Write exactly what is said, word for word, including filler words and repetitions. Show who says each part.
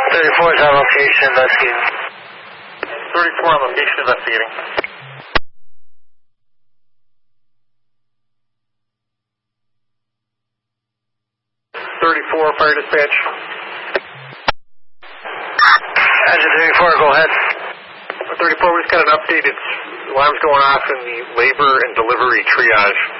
Speaker 1: thirty-four is on location investigating.
Speaker 2: thirty-four on location investigating. thirty-four, fire dispatch.
Speaker 1: Engine thirty-four, go ahead.
Speaker 2: thirty-four, we just got an update. It's alarms going off in the labor and delivery triage.